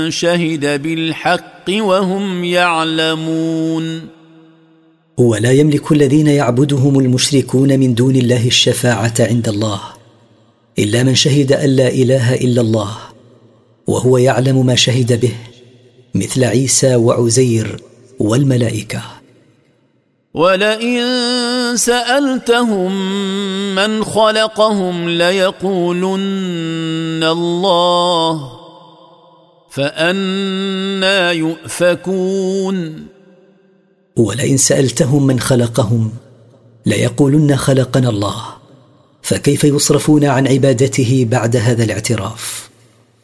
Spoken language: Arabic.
شهد بالحق وهم يعلمون. ولا يملك الذين يعبدهم المشركون من دون الله الشفاعة عند الله إلا من شهد أن لا إله إلا الله وهو يعلم ما شهد به، مثل عيسى وعزير والملائكة. ولئن سألتهم من خلقهم ليقولن الله فأنى يؤفكون. ولئن سألتهم من خلقهم ليقولن خلقنا الله، فكيف يصرفون عن عبادته بعد هذا الاعتراف؟